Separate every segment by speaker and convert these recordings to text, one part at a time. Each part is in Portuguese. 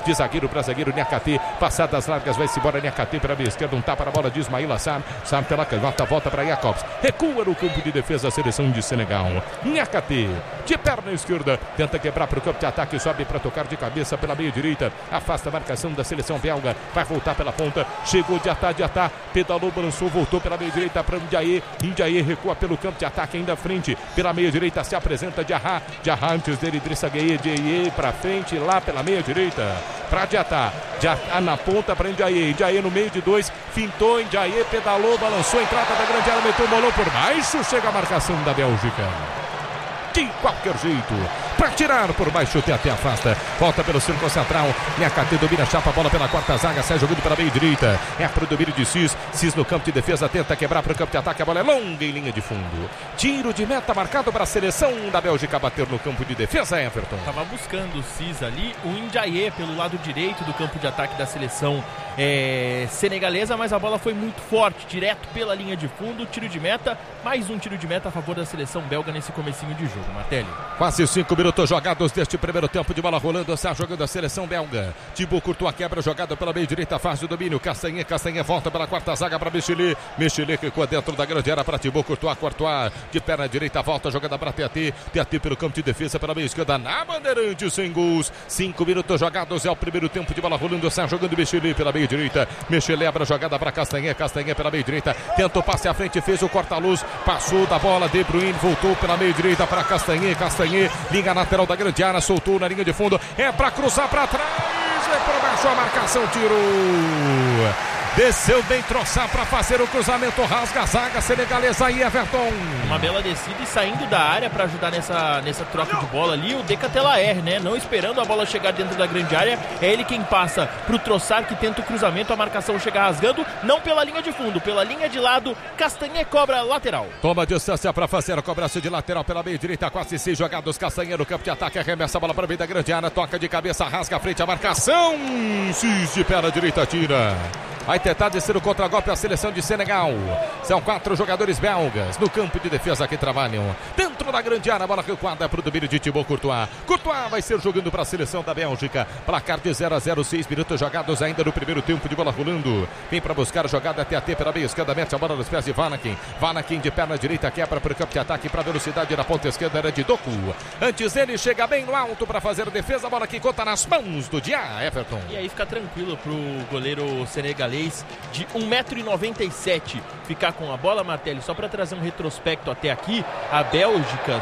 Speaker 1: de zagueiro para zagueiro. Niakate, passadas largas, vai-se embora. Niakate para a meia esquerda, um tapa na bola de Ismail Assar. Sam pela canhota, volta para Jacobs. Recua no campo de defesa a seleção de Senegal. Niakate, de perna esquerda, tenta quebrar para o campo de ataque, sobe para tocar de cabeça pela meia direita. Afasta a marcação da seleção belga. Vai voltar pela ponta. Chegou de atá, pedalou, balançou, voltou pela meia direita para Ndiaye. Ndiaye recua pelo campo de ataque ainda à frente. Pela meia direita se apresenta Diarra. Diarra antes dele, Idrissa Gueye. Ndiaye para frente, lá pela meia direita. Para Diatá. Diatá na ponta para Ndiaye. Ndiaye no meio de dois. Fintou, Ndiaye pedalou, balançou, entrada da grande área, meteu, molou por baixo. Chega a marcação da Bélgica. De qualquer jeito, para tirar por baixo, até afasta, volta pelo círculo central. Niakate domina, chapa a bola pela quarta zaga, sai jogando pela meia direita. É para o domínio de Cis no campo de defesa, tenta quebrar para o campo de ataque, a bola é longa em linha de fundo. Tiro de meta marcado para a seleção da Bélgica bater no campo de defesa, Everton.
Speaker 2: Tava buscando o Cis ali, o Ndiaye pelo lado direito do campo de ataque da seleção senegalesa, mas a bola foi muito forte, direto pela linha de fundo, tiro de meta, mais um tiro de meta a favor da seleção belga nesse comecinho de jogo, Martelli.
Speaker 1: Quase 5 minutos jogados deste primeiro tempo de bola rolando, está jogando a seleção belga. Thibaut Courtois quebra, jogada pela meia direita, faz o domínio, Castanhe volta pela quarta zaga para Michelet recua dentro da grande área para Thibaut Courtois, de perna direita, volta, jogada para Teati pelo campo de defesa, pela meia esquerda, na Bandeirante, sem gols. 5 minutos jogados, é o primeiro tempo de bola rolando, está jogando Michelet pela meia direita, Michelet abre a jogada para Castanhe pela meia direita, tentou passe à frente, fez o corta-luz, passou da bola, De Bruyne voltou pela meia direita para Castanhe, linha lateral da grande área, soltou na linha de fundo, é para cruzar para trás, é para baixo a marcação, tirou. Desceu bem Troçar para fazer o cruzamento, rasga a zaga senegalesa aí, Everton.
Speaker 2: Uma bela descida e saindo da área para ajudar nessa troca de bola ali, o Decatelaer, né? Não esperando a bola chegar dentro da grande área, é ele quem passa pro Troçar, que tenta o cruzamento, a marcação chega rasgando, não pela linha de fundo, pela linha de lado, Castanhe cobra lateral.
Speaker 1: Toma distância para fazer a cobrança de lateral pela meia direita, quase 6 jogados, Castanhe no campo de ataque, arremessa a bola para o meio da grande área, toca de cabeça, rasga a frente, a marcação, Cis de perna direita, tira. Vai tentar descer o contragolpe a seleção de Senegal. São 4 jogadores belgas no campo de defesa que trabalham dentro da grande área. A bola recuada para o domínio de Thibaut Courtois. Courtois vai ser jogando para a seleção da Bélgica. Placar de 0-0, 6 minutos jogados ainda no primeiro tempo de bola rolando. Vem para buscar a jogada até pela meia esquerda. Mete a bola nos pés de Vanaken. Vanaken de perna direita quebra para o campo de ataque para a velocidade na ponta esquerda era de Doku. Antes ele chega bem no alto para fazer a defesa. A bola que conta nas mãos do Dia, Everton.
Speaker 2: E aí fica tranquilo para o goleiro senegalês de 1,97 m ficar com a bola, Martelli. Só para trazer um retrospecto até aqui, a Bélgica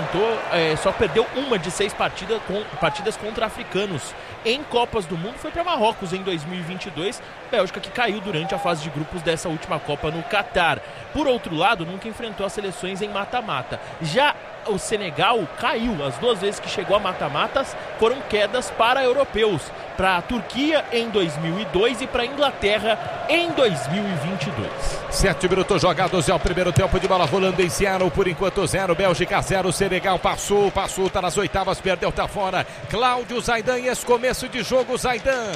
Speaker 2: só perdeu uma de 6 partidas contra africanos em Copas do Mundo, foi para Marrocos em 2022, Bélgica que caiu durante a fase de grupos dessa última Copa no Catar. Por outro lado, nunca enfrentou as seleções em mata-mata. Já o Senegal caiu, as 2 vezes que chegou a mata-matas foram quedas para europeus, para a Turquia em 2002 e para a Inglaterra em 2022.
Speaker 1: 7 minutos jogados, é o primeiro tempo de bola rolando em Seattle, por enquanto 0, Bélgica 0, Senegal passou, tá nas oitavas, perdeu, tá fora. Cláudio Zaidan, e esse começo de jogo, Zaidan.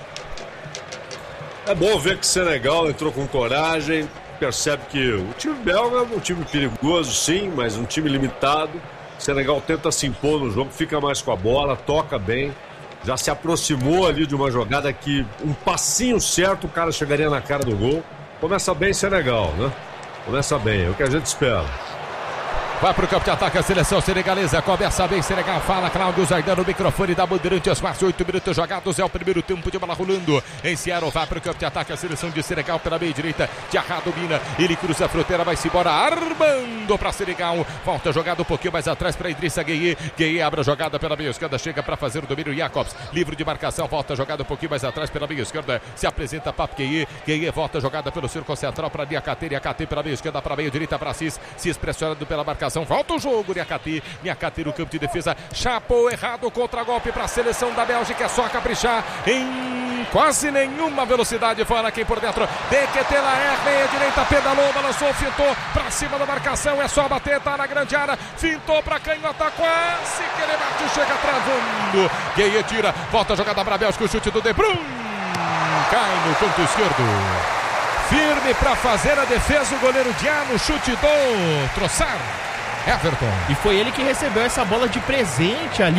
Speaker 3: É bom ver que o Senegal entrou com coragem, percebe que o time belga é um time perigoso, sim, mas um time limitado. O Senegal tenta se impor no jogo, fica mais com a bola, toca bem. Já se aproximou ali de uma jogada que um passinho certo o cara chegaria na cara do gol. Começa bem Senegal, né? Começa bem, é o que a gente espera.
Speaker 1: Vai para o campo de ataque a seleção senegalesa. Começa bem Senegal. Fala Cláudio Zaidan no microfone da Bandeirantes. Quase 8 minutos jogados. É o primeiro tempo de bola rolando em Seattle. Vai para o campo de ataque a seleção de Senegal pela meia direita. Diarra domina. Ele cruza a fronteira. Vai-se embora. Armando para Senegal. Volta jogada um pouquinho mais atrás para Idrissa Gueye. Gueye abre a jogada pela meia esquerda. Chega para fazer o domínio. Jacobs. Livre de marcação. Volta jogada um pouquinho mais atrás pela meia esquerda. Se apresenta Pape Gueye. Gueye volta jogada pelo círculo central para Niakate. Niakate pela meia esquerda para a meia direita para Cis pressionado pela marcação. Volta o jogo, Niakate no campo de defesa, chapou errado, contra-golpe para a seleção da Bélgica, é só caprichar em quase nenhuma velocidade, Vanaken por dentro, Decatelaer, meia direita, pedalou, balançou, fintou para cima da marcação, é só bater, tá na grande área, fintou para canhota, quase que ele bate, chega travando, Gueye tira, volta a jogada para a Bélgica, o chute do De Bruyne, cai no canto esquerdo. Firme para fazer a defesa o goleiro Diano, chute do Troçar. Everton.
Speaker 2: E foi ele que recebeu essa bola de presente ali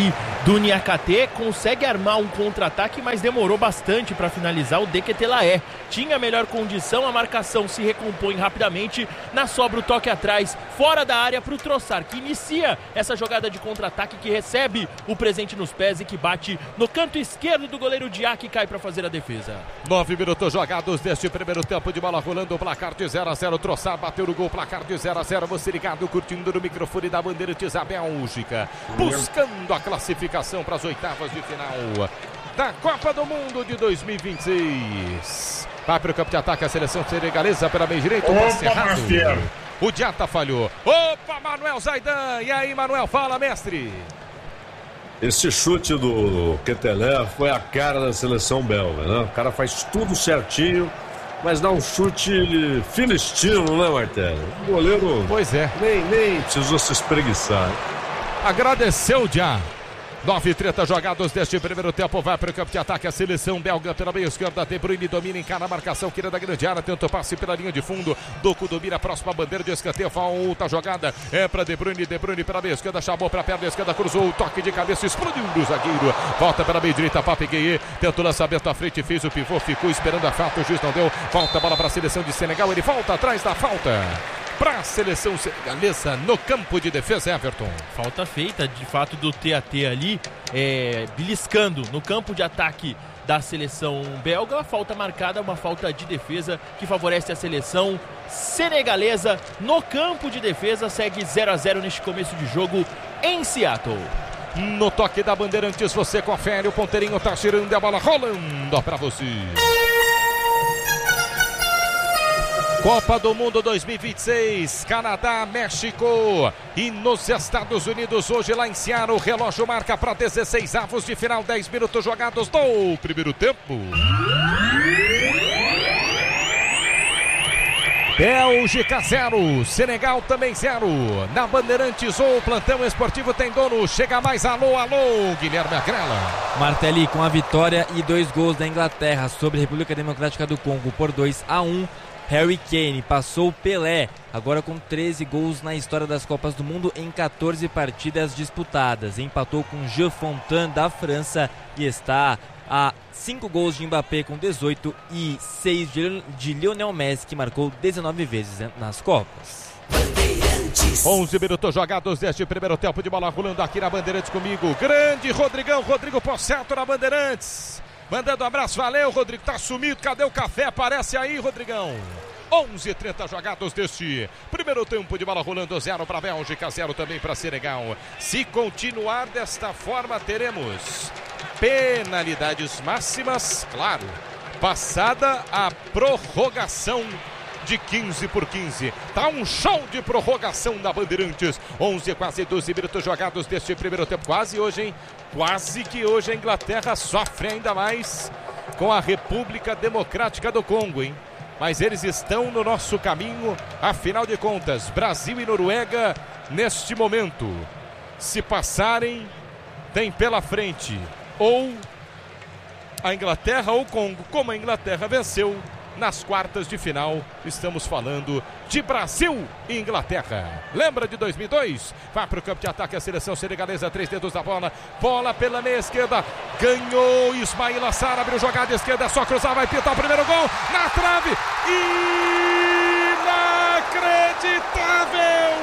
Speaker 2: do Niakate, consegue armar um contra-ataque, mas demorou bastante para finalizar o Dequetelaé. Tinha melhor condição, a marcação se recompõe rapidamente, na sobra o toque atrás, fora da área para o Trossard, que inicia essa jogada de contra-ataque, que recebe o presente nos pés e que bate no canto esquerdo do goleiro Diá, que cai para fazer a defesa.
Speaker 1: 9 minutos jogados deste primeiro tempo de bola rolando, o placar de 0-0, Trossard bateu no gol, placar de 0-0, você ligado, curtindo no microfone da Bandeirantes, a Bélgica, buscando a classificação para as oitavas de final da Copa do Mundo de 2026. Vai para o campo de ataque a seleção senegalesa pela meia direita, o passe errado. O Diata falhou. Opa, Manuel Zaidan. E aí, Manuel, fala, mestre.
Speaker 3: Esse chute do Ketelé foi a cara da seleção belga, né? O cara faz tudo certinho, mas dá um chute fino estilo, né, Martelo? O goleiro,
Speaker 1: pois é,
Speaker 3: nem precisou se espreguiçar.
Speaker 1: Agradeceu já. 9:30 jogados deste primeiro tempo. Vai para o campo de ataque a seleção belga pela meia esquerda. De Bruyne domina, encara a marcação, queira da grande área, tenta o passe pela linha de fundo. Doku domina a próxima bandeira de escanteio. Falta jogada, é para De Bruyne pela meia esquerda, chamou para a perna esquerda, cruzou o toque de cabeça, explodiu do zagueiro. Volta pela meia direita, Pape Gueye, tenta o lançamento à frente, fez o pivô, ficou esperando a falta, o juiz não deu. Volta a bola para a seleção de Senegal, ele volta atrás da falta para a seleção senegalesa no campo de defesa, Everton.
Speaker 2: Falta feita, de fato, do TAT ali, beliscando no campo de ataque da seleção belga. Falta marcada, uma falta de defesa que favorece a seleção senegalesa no campo de defesa. Segue 0-0 neste começo de jogo em Seattle.
Speaker 1: No toque da Bandeirantes, você confere, o ponteirinho tá girando, a bola rolando para você. Copa do Mundo 2026, Canadá, México e nos Estados Unidos, hoje lá em Seattle, o relógio marca para 16 avos de final, 10 minutos jogados no primeiro tempo. Bélgica 0, Senegal também 0. Na Bandeirantes, o plantão esportivo tem dono. Chega mais, alô, Guilherme Agrela.
Speaker 4: Martelli com a vitória e 2 gols da Inglaterra sobre a República Democrática do Congo por 2-1. Harry Kane passou o Pelé, agora com 13 gols na história das Copas do Mundo em 14 partidas disputadas. Empatou com Jean Fontaine da França e está a 5 gols de Mbappé com 18 e 6 de Lionel Messi, que marcou 19 vezes nas Copas.
Speaker 1: 11 minutos jogados deste primeiro tempo de bola rolando aqui na Bandeirantes comigo. Grande Rodrigo Posseto na Bandeirantes. Mandando um abraço, valeu, Rodrigo, tá sumido, cadê o café? Aparece aí, Rodrigão. 11:30 jogados deste primeiro tempo de bola rolando, 0 para a Bélgica, 0 também para Senegal. Se continuar desta forma, teremos penalidades máximas, claro, passada a prorrogação de 15 por 15. Tá um show de prorrogação da Bandeirantes. 11, quase 12 minutos jogados deste primeiro tempo. Quase hoje, hein? Quase que hoje a Inglaterra sofre ainda mais com a República Democrática do Congo, hein? Mas eles estão no nosso caminho, afinal de contas, Brasil e Noruega, neste momento, se passarem, tem pela frente ou a Inglaterra ou o Congo. Como a Inglaterra venceu nas quartas de final, estamos falando de Brasil e Inglaterra. Lembra de 2002? Vai para o campo de ataque a seleção senegalesa, 3 dedos da bola, bola pela meia esquerda, ganhou Ismail Assar, abriu jogada esquerda, só cruzar, vai pintar o primeiro gol, na trave, inacreditável!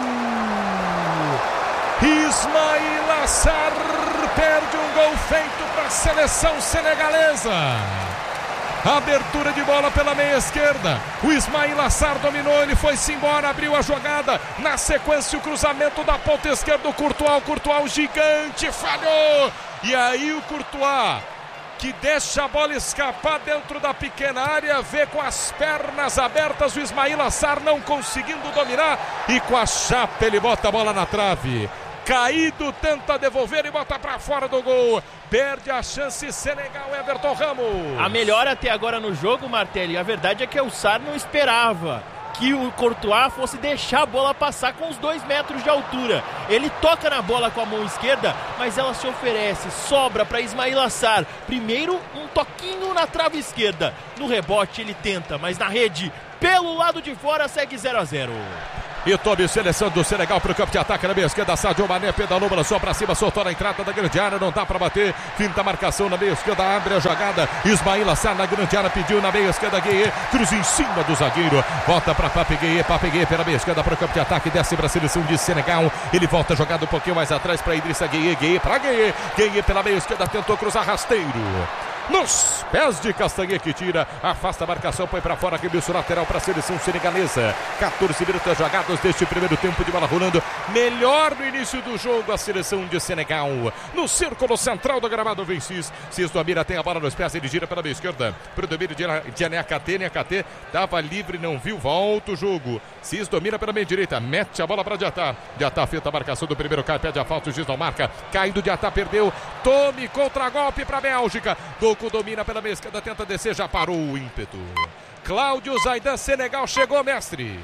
Speaker 1: Ismail Assar perde um gol feito para a seleção senegalesa. Abertura de bola pela meia esquerda, o Ismail Assar dominou, ele foi-se embora, abriu a jogada, na sequência o cruzamento da ponta esquerda, o Courtois gigante, falhou, e aí o Courtois, que deixa a bola escapar dentro da pequena área, vê com as pernas abertas o Ismail Assar não conseguindo dominar, e com a chapa ele bota a bola na trave. Caído, tenta devolver e bota pra fora do gol. Perde a chance Senegal, Everton Ramos.
Speaker 2: A melhor até agora no jogo, Martelli, a verdade é que o Sarr não esperava que o Courtois fosse deixar a bola passar com os 2 metros de altura. Ele toca na bola com a mão esquerda, mas ela se oferece, sobra para Ismail Assar. Primeiro um toquinho na trave esquerda. No rebote ele tenta, mas na rede, pelo lado de fora, segue 0-0.
Speaker 1: E Tobi, seleção do Senegal para o campo de ataque na meia esquerda. Sadio Mané pedalou, balançou para cima, soltou na entrada da grande área. Não dá para bater. Finta a marcação na meia esquerda. Abre a jogada. Ismail Assar na grande área. Pediu na meia esquerda. Gueye cruza em cima do zagueiro. Volta para Pape Gueye. Pape Gueye pela meia esquerda para o campo de ataque. Desce para a seleção de Senegal. Ele volta jogado um pouquinho mais atrás para Idrissa Gueye. Gueye para Gueye. Gueye pela meia esquerda. Tentou cruzar rasteiro. Nos pés de Castanhe que tira, afasta a marcação, põe para fora, arremesso lateral para a seleção senegalesa. 14 minutos jogados deste primeiro tempo de bola rolando. Melhor no início do jogo a seleção de Senegal. No círculo central do gramado vem Cis. Cis do Amira tem a bola nos pés, ele gira pela meia esquerda. Para o domínio de Niakate. Niakate estava livre, não viu, volta o jogo. Cis domina pela meia direita, mete a bola para Diatá. Diatá feita a marcação do primeiro, cai, pede a falta, o juiz não marca. Caindo Diatá, perdeu. Tome contra-golpe para a Bélgica. Doku domina pela meia esquerda, tenta descer, já parou o ímpeto. Cláudio Zaidan, Senegal chegou, mestre.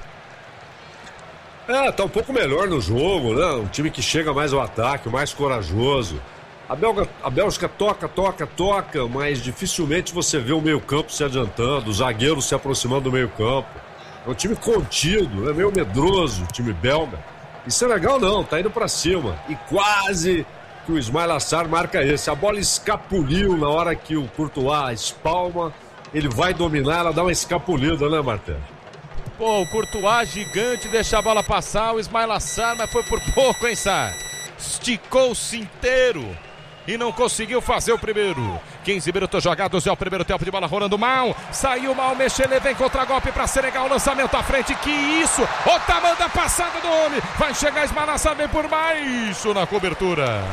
Speaker 3: Tá um pouco melhor no jogo, né? Um time que chega mais ao ataque, mais corajoso. A Bélgica toca, mas dificilmente você vê o meio-campo se adiantando, os zagueiros se aproximando do meio-campo. É um time contido, é meio medroso o time belga. E Senegal não, tá indo pra cima. E quase que o Ismail Assar marca esse. A bola escapuliu na hora que o Courtois espalma. Ele vai dominar, ela dá uma escapulida, né, Martelo?
Speaker 1: Pô, o Courtois gigante, deixa a bola passar. O Ismail Assar, mas foi por pouco, hein, Sá? Esticou-se inteiro e não conseguiu fazer o primeiro. 15 minutos jogados, é o primeiro tempo de bola rolando mal. Saiu mal, Mechele, vem contra-golpe para Senegal, lançamento à frente, que isso? O tamanho da passada do homem, vai chegar Ismail Assar, vem por baixo na cobertura.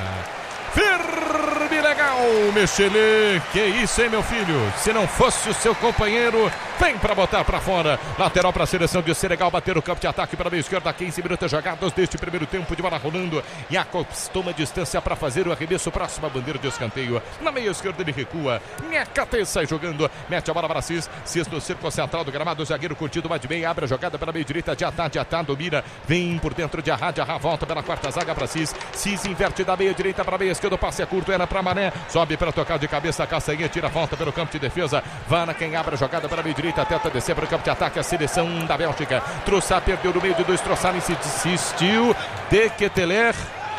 Speaker 1: Firme, legal, Mechele. Que isso, hein, meu filho? Se não fosse o seu companheiro, vem pra botar pra fora. Lateral pra seleção de Senegal, bater o campo de ataque para a meia esquerda. 15 minutos jogados deste primeiro tempo de bola rolando. Jacobs toma distância pra fazer o arremesso. Próxima bandeira de escanteio. Na meia esquerda ele recua. Niakate sai jogando. Mete a bola para Cis. Cis no círculo central do gramado. O zagueiro curtido mais de meia. Abre a jogada pela meia direita. Diatá domina. Vem por dentro de Diarra. Volta pela quarta zaga pra Cis. Cis inverte da meia direita para a meia esquerda. O passe é curto, era para Mané. Sobe para tocar de cabeça. Castanhe tira a volta pelo campo de defesa. Vana quem abre a jogada para a meia direita. Tenta descer para o campo de ataque. A seleção da Bélgica. Trossard perdeu no meio de dois. Trossard insistiu. De Ketelaere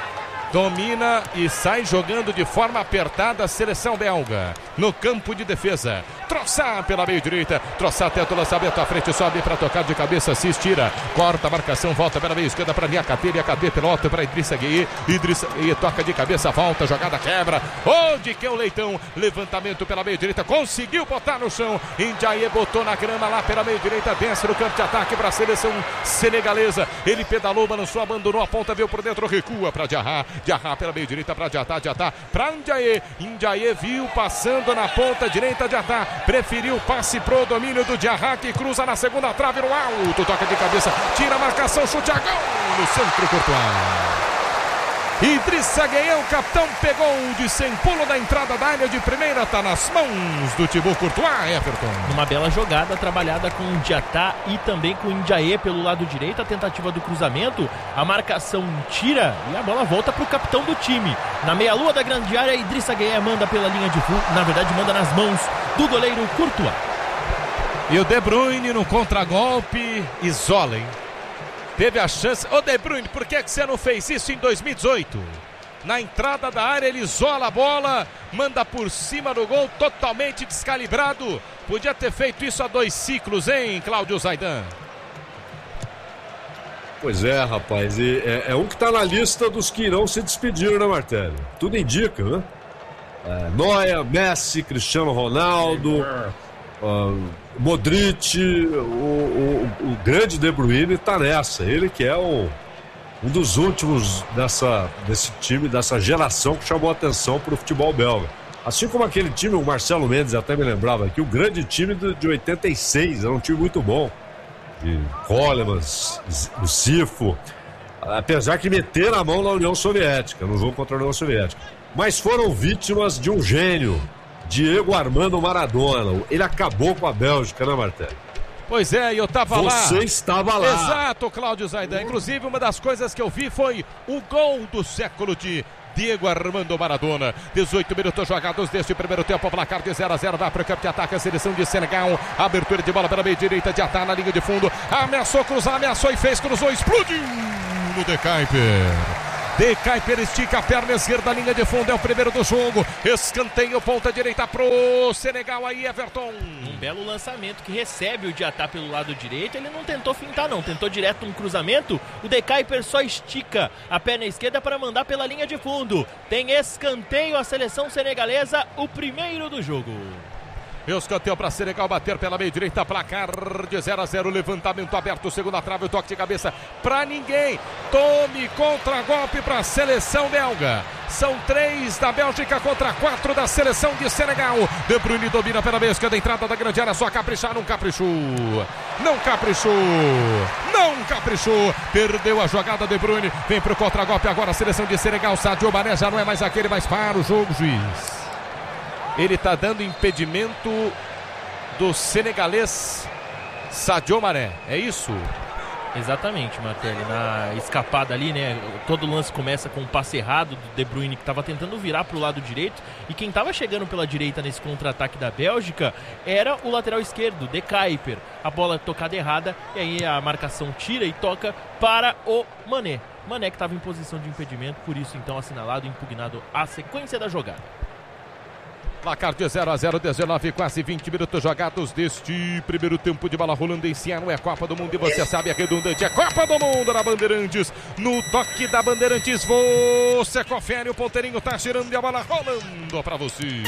Speaker 1: domina e sai jogando de forma apertada a seleção belga no campo de defesa. Trossard pela meia direita. Trossard tenta o lançamento à frente, sobe para tocar de cabeça, se estira, corta a marcação, volta pela meia esquerda para Niakate. Niakate pelo alto para Idrissa Gueye. Idrissa Gueye toca de cabeça, volta, jogada quebra. Onde que é o Leitão? Levantamento pela meia direita, conseguiu botar no chão. Ndiaye botou na grama lá pela meia direita, desce no campo de ataque para a seleção senegalesa. Ele pedalou, balançou, abandonou a ponta, veio por dentro, recua para Diarra. Diarra pela meia direita para Diatá para Ndiaye. Ndiaye viu passando na ponta direita. Diatá preferiu o passe pro domínio do Diarra, que cruza na segunda trave no alto, toca de cabeça, tira a marcação, chute a gol no centro, Courtois. Idrissa Gueye, o capitão, pegou de sem pulo da entrada da área de primeira, tá nas mãos do Thibaut Courtois, Everton.
Speaker 2: Uma bela jogada trabalhada com o Diatá e também com o Ndiaye pelo lado direito, a tentativa do cruzamento, a marcação tira e a bola volta pro capitão do time. Na meia-lua da grande área, Idrissa Gueye manda pela linha de fundo, na verdade manda nas mãos do goleiro Courtois.
Speaker 1: E o De Bruyne no contragolpe isola, hein? Teve a chance. Ô De Bruyne, por que você não fez isso em 2018? Na entrada da área ele isola a bola, manda por cima do gol, totalmente descalibrado. Podia ter feito isso há 2 ciclos, hein, Cláudio Zaidan?
Speaker 3: Pois é, rapaz, e é um que tá na lista dos que irão se despedir, né, Martelli? Tudo indica, né? Neuer, Messi, Cristiano Ronaldo, Modric, o grande De Bruyne tá nessa. Ele que é um dos últimos desse time, dessa geração que chamou a atenção pro futebol belga. Assim como aquele time, o Marcelo Mendes até me lembrava aqui, o grande time de 86, era um time muito bom. De Colemans, o Sifo, apesar que meteram a mão na União Soviética, no jogo contra a União Soviética. Mas foram vítimas de um gênio, Diego Armando Maradona. Ele acabou com a Bélgica, né, Martelli?
Speaker 1: Pois é, eu tava lá.
Speaker 3: Você estava lá.
Speaker 1: Exato, Cláudio Zaidan. Inclusive, uma das coisas que eu vi foi o gol do século de Diego Armando Maradona. 18 minutos jogados deste primeiro tempo, placar de 0-0, vai para o campo de ataque a seleção de Senegal. Abertura de bola pela meia direita, de Atá na linha de fundo, ameaçou cruzar, ameaçou e fez, cruzou, explodiu no De Kuyper. De Kuyper estica a perna esquerda, linha de fundo, é o primeiro do jogo. Escanteio, ponta direita pro Senegal, aí Everton.
Speaker 2: Um belo lançamento que recebe o Diatá pelo lado direito. Ele não tentou fintar não, tentou direto um cruzamento. O De Kuyper só estica a perna esquerda para mandar pela linha de fundo. Tem escanteio a seleção senegalesa, o primeiro do jogo.
Speaker 1: Escanteio para Senegal bater pela meia direita, placar de 0-0, levantamento aberto, segunda trave, o toque de cabeça para ninguém. Tome contra-golpe para a seleção belga. São 3 da Bélgica contra 4 da seleção de Senegal. De Bruyne domina pela meia esquerda, entrada da grande área, só caprichar, não caprichou. Não caprichou. Não caprichou. Perdeu a jogada De Bruyne. Vem para o contra-golpe agora a seleção de Senegal. Sadio Mané já não é mais aquele, mas para o jogo, juiz. Ele está dando impedimento do senegalês Sadio Mané, é isso?
Speaker 2: Exatamente, Martelli, na escapada ali, né, todo lance começa com um passe errado do De Bruyne, que estava tentando virar para o lado direito, e quem estava chegando pela direita nesse contra-ataque da Bélgica era o lateral esquerdo, De Kuyper. A bola tocada errada, e aí a marcação tira e toca para o Mané. Mané que estava em posição de impedimento, por isso então assinalado e impugnado a sequência da jogada.
Speaker 1: Placar de 0-0, 19, quase 20 minutos jogados deste primeiro tempo de bola rolando em Ciano. É Copa do Mundo e você sabe, é redundante. É Copa do Mundo na Bandeirantes. No toque da Bandeirantes, você confere, o ponteirinho tá girando e a bola rolando pra você.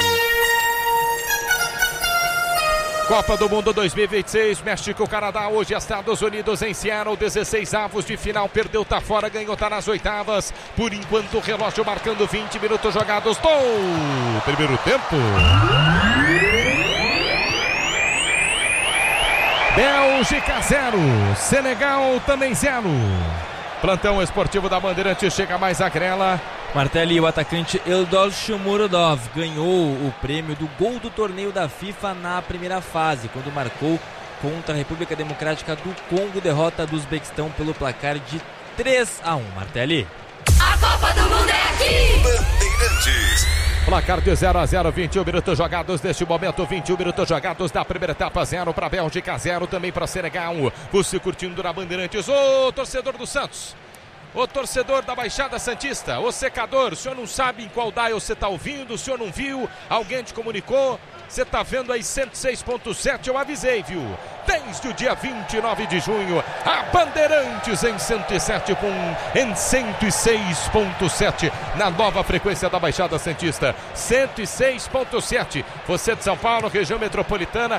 Speaker 1: Copa do Mundo 2026, México, Canadá, hoje Estados Unidos em Seattle, 16 avos de final, perdeu, tá fora, ganhou, tá nas oitavas. Por enquanto o relógio marcando 20 minutos jogados do primeiro tempo. Bélgica 0, Senegal também 0. Plantão esportivo da Bandeirante chega mais a grela.
Speaker 4: Martelli, o atacante Eldol Shomurodov ganhou o prêmio do gol do torneio da FIFA na primeira fase, quando marcou contra a República Democrática do Congo, derrota do Uzbequistão pelo placar de 3-1. Martelli.
Speaker 5: A Copa do Mundo é aqui!
Speaker 1: Bandeirantes. Placar de 0-0, 21 minutos jogados neste momento, 21 minutos jogados da primeira etapa, 0 para a Bélgica, 0 também para Senegal. Você curtindo na Bandeirantes, ô torcedor do Santos, ô torcedor da Baixada Santista, ô secador, o senhor não sabe em qual dial você está ouvindo, o senhor não viu, alguém te comunicou, você está vendo aí 106.7, eu avisei, viu? Desde o dia 29 de junho, a Bandeirantes em 107 em 106.7 na nova frequência da Baixada Santista, 106.7. Você de São Paulo, região metropolitana,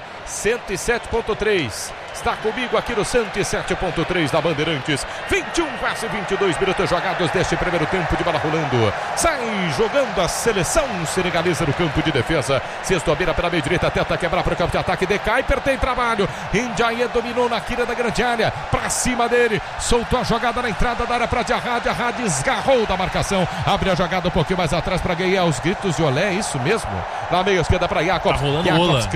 Speaker 1: 107.3. Está comigo aqui no 107.3 da Bandeirantes. 21, quase 22 minutos jogados deste primeiro tempo de bola rolando. Sai jogando a seleção senegalesa no campo de defesa. Sexto-beira pela meia direita, tenta quebrar para o campo de ataque. De Kuyper tem trabalho. Ndiaye dominou na quina da grande área. Para cima dele. Soltou a jogada na entrada da área para Diarra. Diarra desgarrou da marcação. Abre a jogada um pouquinho mais atrás para Gueye. Os gritos de olé, isso mesmo. Na meia esquerda para Jacobs.
Speaker 2: Tá rolando
Speaker 1: Jacobs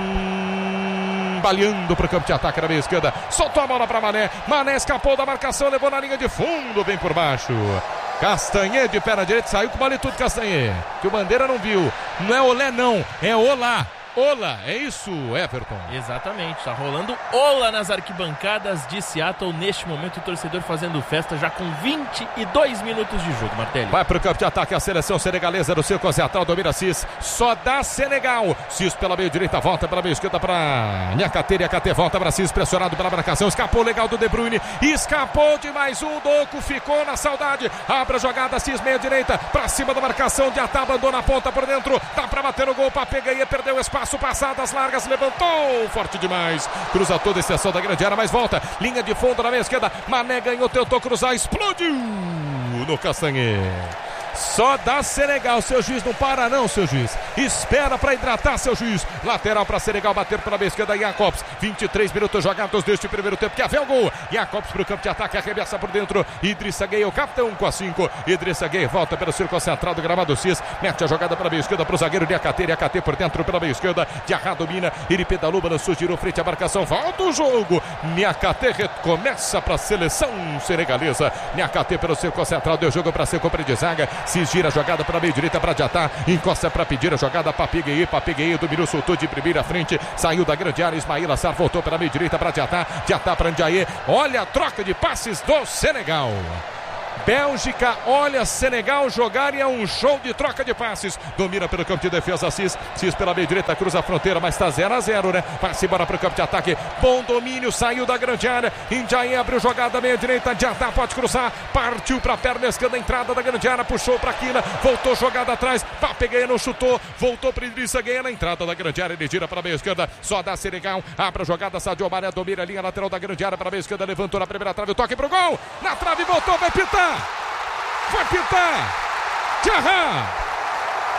Speaker 1: baleando para o campo de ataque na meia esquerda, soltou a bola para Mané, Mané escapou da marcação, levou na linha de fundo, vem por baixo. Castanhê de pé na direita, saiu com bola e tudo, Castanhê, que o Bandeira não viu. Não é olé não, é olá. Ola, é isso, Everton?
Speaker 2: Exatamente, está rolando ola nas arquibancadas de Seattle. Neste momento o torcedor fazendo festa já com 22 minutos de jogo, Martelli.
Speaker 1: Vai para o campo de ataque a seleção senegalesa do Circo Teatral, domina Cis, só dá Senegal. Cis pela meia direita, volta pela meia esquerda para Niakate, Niakate volta para Cis, pressionado pela marcação, escapou legal do De Bruyne, escapou de mais um, Doku ficou na saudade, abre a jogada, Cis meia direita, para cima da marcação, Diatá abandona a ponta por dentro, dá para bater no gol, Papé Gueye perdeu o espaço, passadas largas, levantou, forte demais, cruza toda a extensão da grande área, mas volta, linha de fundo na meia esquerda, Mané ganhou, tentou cruzar, explodiu no Castanhê. Só dá Senegal, seu juiz não para não, seu juiz, espera para hidratar, seu juiz. Lateral para Senegal, bater pela meia esquerda, Jacobs, 23 minutos jogados deste primeiro tempo, que havia o gol, Jacobs para o campo de ataque, arremessa por dentro, Idrissa Gueye, o capitão com a 5, Idrissa Gueye volta pelo círculo central do gramado Cis, mete a jogada para a meia esquerda para o zagueiro Niakate, Niakate por dentro pela meia esquerda, Diarra domina, ele pedalou, balançou, girou frente à marcação, volta o jogo, Niakate recomeça para a seleção senegalesa, Niakate pelo círculo central, deu jogo para Seco, de zaga, Se gira a jogada para a meia direita para Diatá. Encosta para pedir a jogada para Papeguei. Dominou, soltou de primeira frente. Saiu da grande área. Ismail Assar voltou para a meia direita para Diatá. Diatá para Ndiaye. Olha a troca de passes do Senegal. Bélgica, olha Senegal jogar e é um show de troca de passes. Domina pelo campo de defesa Cis pela meia direita, cruza a fronteira, mas está 0-0, né? Vai-se embora para o campo de ataque. Bom domínio, saiu da grande área. Ndiaye abriu jogada meia direita, Diatá pode cruzar. Partiu para a perna esquerda, entrada da grande área, puxou para a quina, voltou jogada atrás. Papeguei não chutou, voltou para Idrissa Gueye na entrada da grande área. Ele gira para a meia esquerda, só dá Senegal. Abre a jogada, Sadio Mané domina a linha lateral da grande área para a meia esquerda, levantou na primeira trave, o toque para o gol. Na trave voltou, vai pitar. Vai pitar! Tchau!